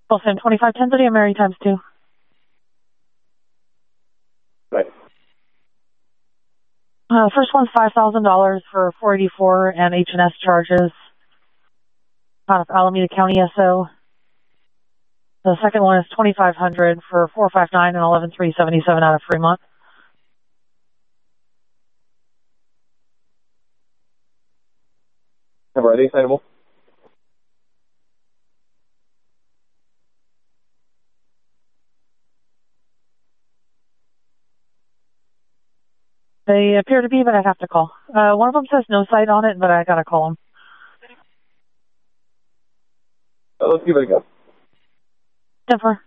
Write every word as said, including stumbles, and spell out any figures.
Wilson, twenty-five ten to the Mary times two. Right. Uh, first one's five thousand dollars for four eighty-four and H and S charges out of Alameda County S O. The second one is twenty-five hundred dollars for four fifty-nine and eleven three seventy-seven out of Fremont. Have ready, assignable. They appear to be, but I'd have to call. Uh, one of them says no site on it, but I gotta call them. Uh, let's give it a go. Denver.